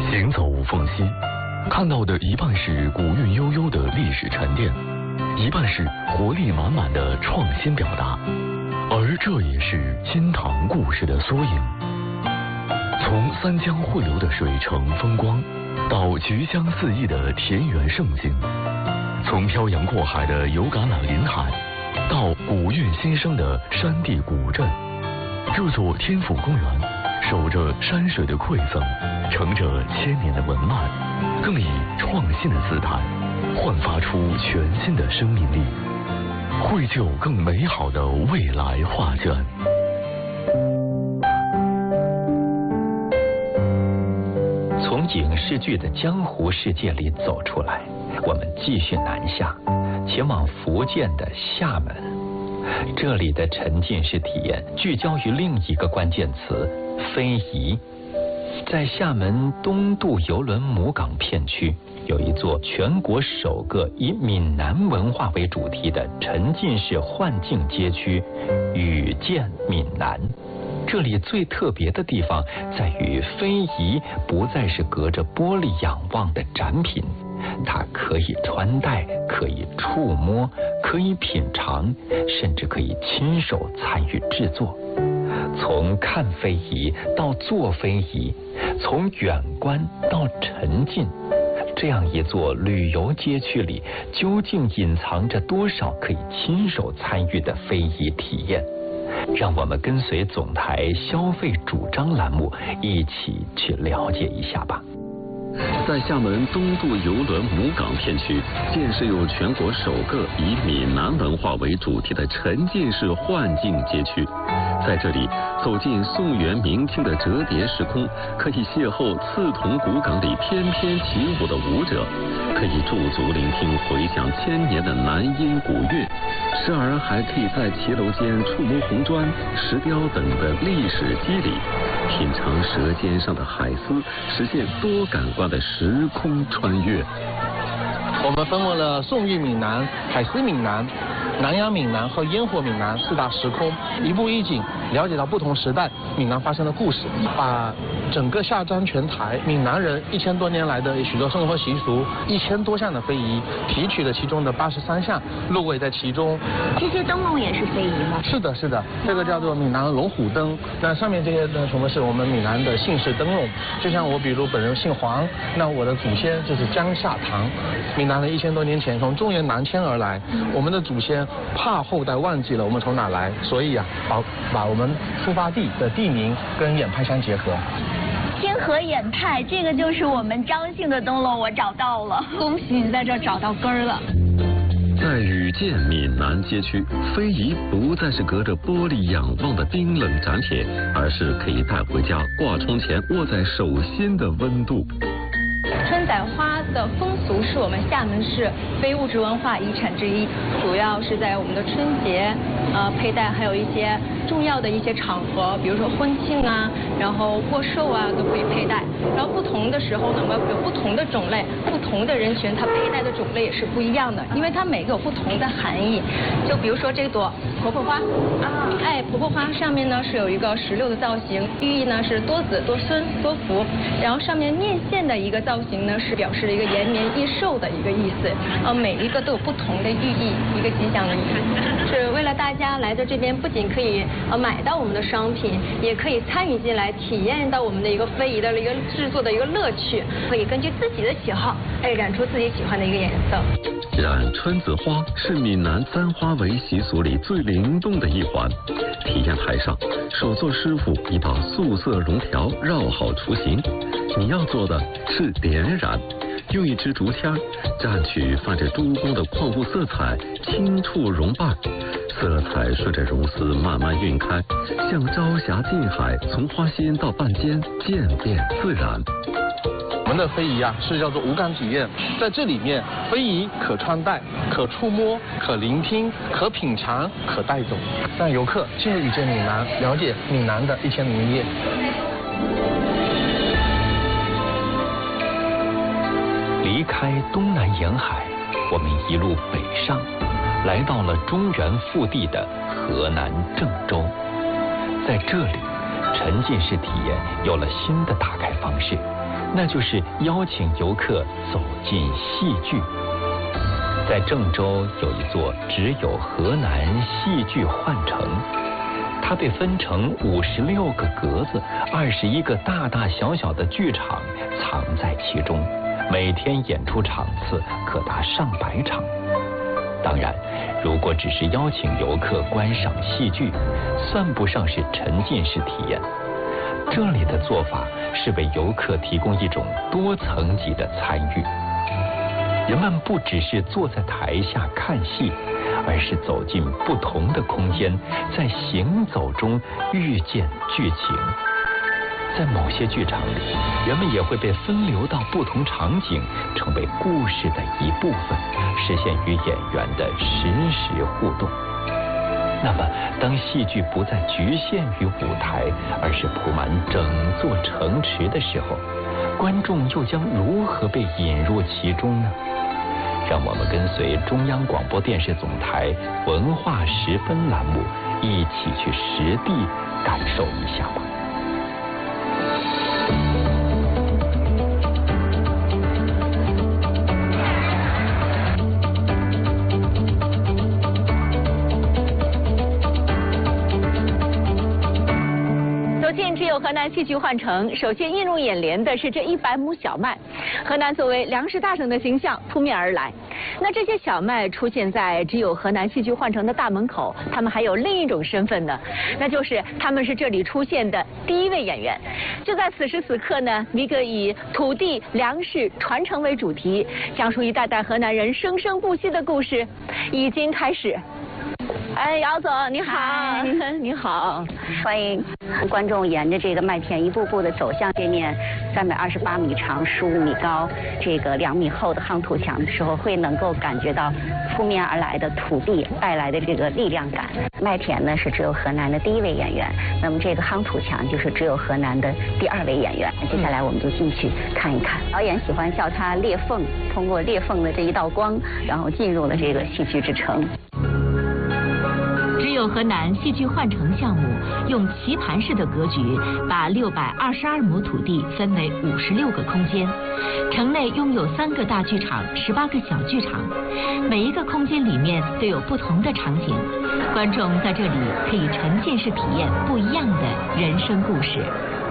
行走凤溪，看到的一半是古韵悠悠的历史沉淀，一半是活力满满的创新表达，而这也是金堂故事的缩影。从三江汇流的水城风光，到菊香四溢的田园胜景，从漂洋过海的油橄榄林海，到古韵新生的山地古镇，这座天府公园守着山水的馈赠，承着千年的文脉，更以创新的姿态焕发出全新的生命力，绘就更美好的未来画卷。 从影视剧的江湖世界里走出来，我们继续南下，前往福建的厦门。这里的沉浸式体验聚焦于另一个关键词——非遗。在厦门东渡邮轮母港片区，有一座全国首个以闽南文化为主题的沉浸式幻境街区——遇见闽南。这里最特别的地方在于，非遗不再是隔着玻璃仰望的展品，它可以穿戴，可以触摸，可以品尝，甚至可以亲手参与制作。从看非遗到做非遗，从远观到沉浸，这样一座旅游街区里，究竟隐藏着多少可以亲手参与的非遗体验？让我们跟随总台消费主张栏目一起去了解一下吧。 在厦门东渡邮轮母港片区，建设有全国首个以闽南文化为主题的沉浸式幻境街区。在这里，走进宋元明清的折叠时空，可以邂逅刺桐古港里翩翩起舞的舞者，可以驻足聆听回响千年的南音古乐，时而还可以在骑楼间触摸红砖、石雕等的历史肌理，品尝舌尖上的海丝，实现多感官的时空穿越。 我们分为了宋韵闽南、海丝闽南、南洋闽南和烟火闽南四大时空，一步一景了解到不同时代闽南发生的故事，把整个下漳全台闽南人1000多年来的许多生活习俗，1000多项的非遗，提取了其中的83项入围在其中。 这些灯笼也是非遗吗？ 是的，是的，这个叫做闽南龙虎灯。那上面这些呢，什么是我们闽南的姓氏灯笼？就像我，比如本人姓黄，那我的祖先就是江夏唐，闽南人1000多年前从中原南迁而来，我们的祖先怕后代忘记了我们从哪来，所以把我们出发地的地名跟演派相结合。 天河演派，这个就是我们张姓的灯笼，我找到了，恭喜你在这找到根儿了。 在遇见闽南街区，非遗不再是隔着玻璃仰望的冰冷展品，而是可以带回家挂窗前握在手心的温度。 春仔花的风俗是我们厦门市非物质文化遗产之一，主要是在我们的春节佩戴，还有一些重要的一些场合，比如说婚庆啊，然后过寿啊都可以佩戴。然后不同的时候呢，我们有不同的种类，不同的人群，它佩戴的种类也是不一样的，因为它每个有不同的含义。就比如说这朵婆婆花婆婆花上面呢是有一个16的造型，寓意呢是多子多孙多福，然后上面面线的一个造型呢是表示了一个延年益寿的一个意思，每一个都有不同的寓意，一个吉祥的意思，是为了大家来到这边不仅可以买到我们的商品，也可以参与进来，体验到我们的一个非遗的一个制作的一个乐趣，可以根据自己的喜好，染出自己喜欢的一个颜色。 染春子花是闽南簪花围习俗里最灵动的一环。体验台上，手作师傅已把素色绒条绕好雏形，你要做的是点染，用一支竹签蘸取泛着珠光的矿物色彩，轻触绒瓣，色彩顺着绒丝慢慢晕开，像朝霞近海，从花心到瓣尖，渐变自然。 我们的非遗是叫做无感体验，在这里面，非遗可穿戴、可触摸、可聆听、可品尝、可带走，让游客进入遇见闽南，了解闽南的1000年夜。 离开东南沿海，我们一路北上，来到了中原腹地的河南郑州。在这里，沉浸式体验有了新的打开方式。 那就是邀请游客走进戏剧。在郑州有一座只有河南戏剧幻城，它被分成56个格子，21个大大小小的剧场藏在其中，每天演出场次可达上百场。当然，如果只是邀请游客观赏戏剧，算不上是沉浸式体验。这里的做法是为游客提供一种多层级的参与。人们不只是坐在台下看戏，而是走进不同的空间，在行走中遇见剧情。在某些剧场里，人们也会被分流到不同场景，成为故事的一部分，实现与演员的实时互动。那么，当戏剧不再局限于舞台，而是铺满整座城池的时候，观众又将如何被引入其中呢？让我们跟随中央广播电视总台文化十分栏目，一起去实地感受一下吧。 只有河南戏剧幻城，首先映入眼帘的是这100亩小麦。河南作为粮食大省的形象扑面而来。那这些小麦出现在只有河南戏剧幻城的大门口，他们还有另一种身份呢，那就是他们是这里出现的第1位演员。就在此时此刻呢，一个以土地、粮食、传承为主题，讲述一代代河南人生生不息的故事，已经开始。哎，姚总你好，你好， 欢迎观众沿着这个麦田一步步的走向这面328米长、15米高、这个2米厚的夯土墙的时候，会能够感觉到扑面而来的土地带来的这个力量感。麦田呢是只有河南的第1位演员，那么这个夯土墙就是只有河南的第2位演员。接下来我们就进去看一看。导演喜欢叫它裂缝，通过裂缝的这一道光，然后进入了这个戏剧之城。 只有河南戏剧幻城项目用棋盘式的格局，把622亩土地分为56个空间。城内拥有3个大剧场、18个小剧场，每一个空间里面都有不同的场景，观众在这里可以沉浸式体验不一样的人生故事。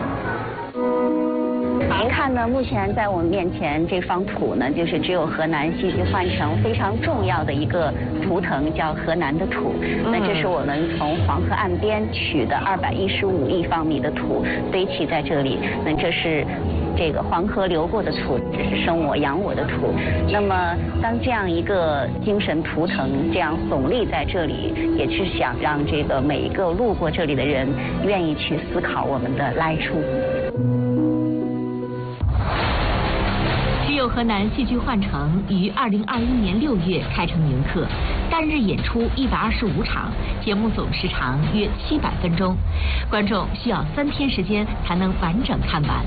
您看呢，目前在我们面前这方土呢，就是只有河南戏剧幻城非常重要的一个图腾，叫河南的土。那这是我们从黄河岸边取的215立方米的土堆砌在这里。那这是这个黄河流过的土，这是生我养我的土。那么当这样一个精神图腾这样耸立在这里，也是想让这个每一个路过这里的人愿意去思考我们的来处。 只有河南戏剧幻城于2021年6月开城迎客，单日演出125场，节目总时长约700分钟，观众需要3天时间才能完整看完。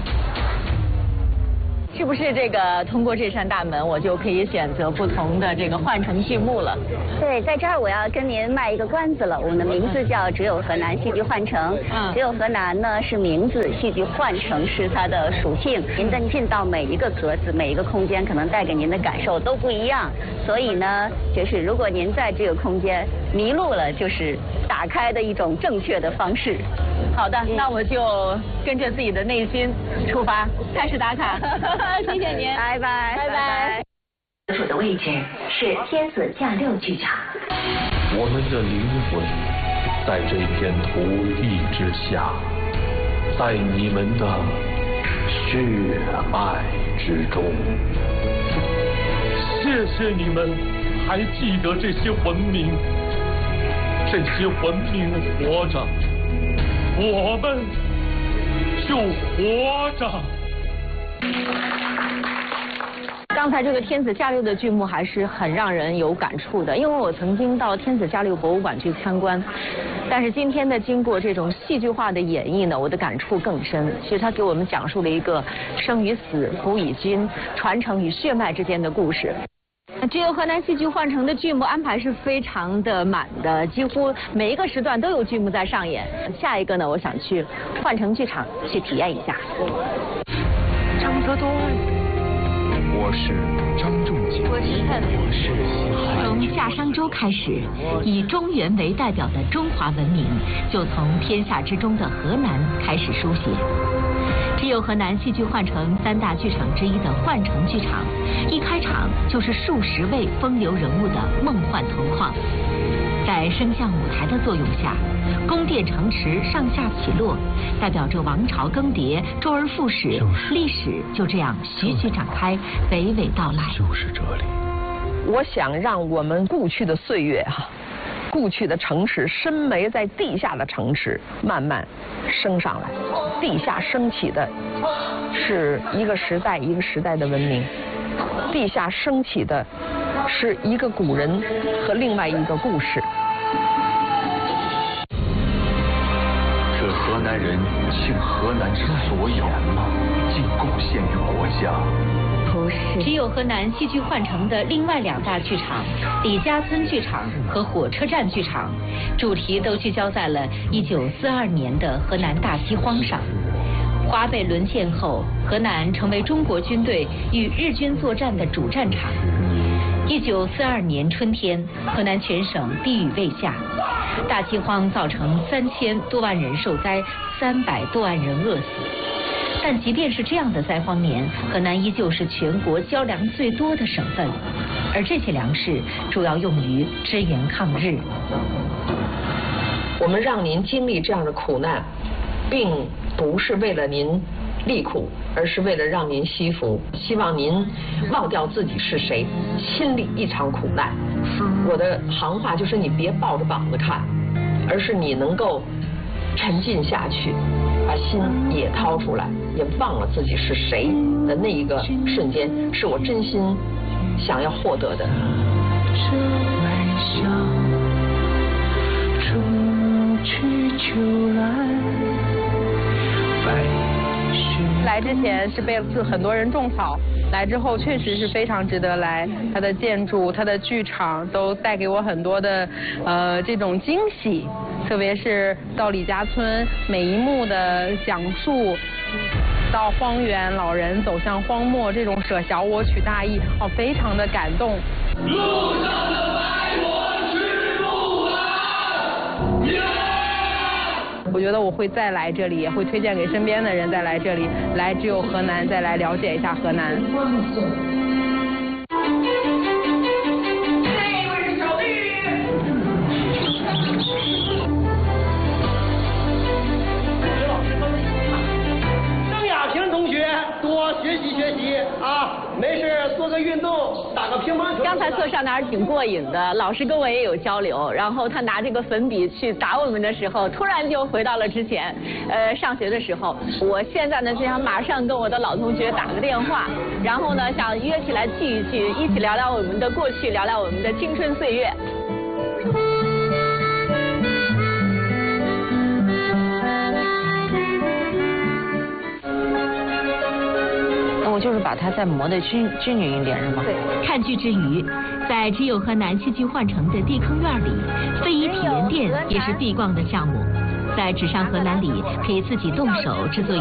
是不是这个通过这扇大门，我就可以选择不同的这个幻城剧目了？ 对，在这儿我要跟您卖一个关子了。我们的名字叫只有河南戏剧幻城。只有河南呢是名字，戏剧幻城是它的属性。您进到每一个格子、每一个空间，可能带给您的感受都不一样。所以呢，就是如果您在这个空间迷路了，就是打开的一种正确的方式。 好的，那我就跟着自己的内心出发，开始打卡。谢谢您， 拜拜，拜拜。 所处的位置是天子驾六剧场。 我们的灵魂在这片土地之下，在你们的血脉之中。谢谢你们还记得这些文明，这些文明活着，我们就活着。 刚才这个天子驾六的剧目还是很让人有感触的，因为我曾经到天子驾六博物馆去参观，但是今天呢，经过这种戏剧化的演绎呢，我的感触更深。其实他给我们讲述了一个生与死、古与今、传承与血脉之间的故事。只有河南戏剧幻城的剧目安排是非常的满的，几乎每一个时段都有剧目在上演。下一个呢，我想去幻城剧场去体验一下。 张作车东，我是张仲景，我是从夏商周开始，以中原为代表的中华文明就从天下之中的河南开始书写。只有河南戏剧换城3大剧场之一的换城剧场，一开场就是数十位风流人物的梦幻同框。在升降舞台的作用下，宫殿城池上下起落，代表着王朝更迭，周而复始，历史就这样徐徐展开，娓娓道来。 就是这里。 我想让我们故去的岁月故去的城池，深埋在地下的城池慢慢升上来。地下升起的是一个时代一个时代的文明，地下升起的是一个古人和另外一个故事。 这河南人倾河南之所有，尽贡献于国家。 不是，只有河南戏剧换城的另外2大剧场李家村剧场和火车站剧场，主题都聚焦在了1942年的河南大饥荒上。华北沦陷后，河南成为中国军队与日军作战的主战场。1942年春天，河南全省地雨未下，大饥荒造成3000多万人受灾，300多万人饿死。但即便是这样的灾荒年，河南依旧是全国交粮最多的省份，而这些粮食主要用于支援抗日。 我们让您经历这样的苦难，并不是为了您利苦，而是为了让您惜福，希望您忘掉自己是谁，亲历一场苦难。我的行话就是你别抱着膀子看，而是你能够沉浸下去，把心也掏出来，也忘了自己是谁的那一个瞬间，是我真心想要获得的。 来之前是被很多人种草，来之后确实是非常值得来。它的建筑、它的剧场都带给我很多的这种惊喜，特别是到李家村每一幕的讲述，到荒原老人走向荒漠这种舍小我取大义，非常的感动。路上的白我知不完。我觉得我会再来这里，也会推荐给身边的人再来这里，来只有河南，再来了解一下河南。 邓亚萍同学，多学习学习啊！没事做个运动，打个乒乓球。 刚才课上的还是挺过瘾的，老师跟我也有交流，然后他拿这个粉笔去打我们的时候，突然就回到了之前，上学的时候。我现在呢就想马上跟我的老同学打个电话，然后呢想约起来聚一聚，一起聊聊我们的过去，聊聊我们的青春岁月。 我就是把它再磨得均匀一点，是吗？ 对。看剧之余，在只有河南戏剧换城的地坑院里，非遗体验店也是必逛的项目。在纸上河南里，可以自己动手制作